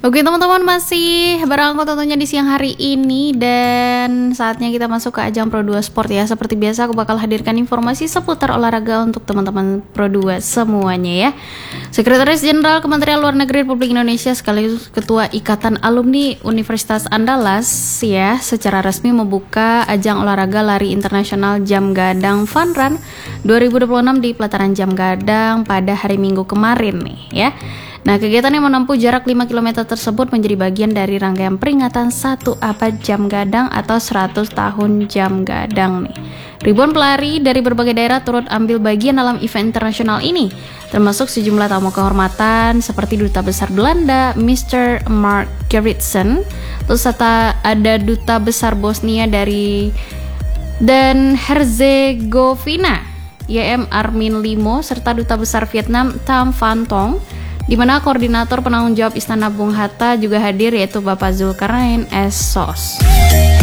Oke teman-teman, masih bareng aku tentunya di siang hari ini, dan saatnya kita masuk ke ajang Pro 2 Sport ya. Seperti biasa aku bakal hadirkan informasi seputar olahraga untuk teman-teman Pro 2 semuanya ya. Sekretaris Jenderal Kementerian Luar Negeri Republik Indonesia sekaligus Ketua Ikatan Alumni Universitas Andalas ya secara resmi membuka ajang olahraga lari internasional Jam Gadang Fun Run 2026 di pelataran Jam Gadang pada hari Minggu kemarin nih ya. Nah, kegiatan yang menempuh jarak 5 km tersebut menjadi bagian dari rangkaian peringatan 1 abad Jam Gadang atau 100 tahun Jam Gadang nih. Ribuan pelari dari berbagai daerah turut ambil bagian dalam event internasional ini, termasuk sejumlah tamu kehormatan seperti Duta Besar Belanda, Mr. Mark Gerritsen, terus serta ada Duta Besar Bosnia dan Herzegovina, YM Armin Limo, serta Duta Besar Vietnam Tam Van Tong, di mana koordinator penanggung jawab Istana Bung Hatta juga hadir, yaitu Bapak Zulkarnain S. Sos.